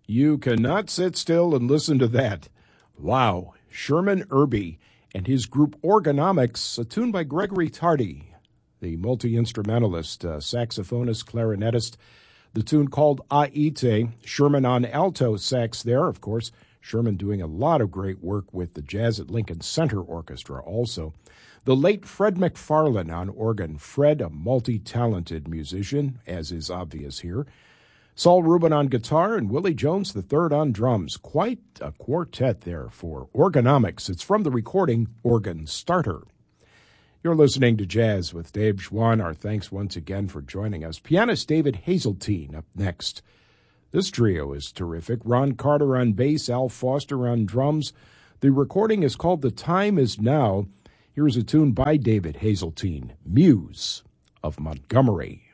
You cannot sit still and listen to that. Wow, Sherman Irby and his group Orgonomics, a tune by Gregory Tardy, the multi-instrumentalist, saxophonist, clarinetist. The tune called Aite, Sherman on alto sax there, of course. Sherman doing a lot of great work with the Jazz at Lincoln Center Orchestra also. The late Fred McFarlane on organ. Fred, a multi-talented musician, as is obvious here. Saul Rubin on guitar and Willie Jones III on drums. Quite a quartet there for Orgonomics. It's from the recording Organ Starter. You're listening to Jazz with Dave Schwann. Our thanks once again for joining us. Pianist David Hazeltine up next. This trio is terrific. Ron Carter on bass, Al Foster on drums. The recording is called The Time Is Now. Here's a tune by David Hazeltine, Muse of Montgomery.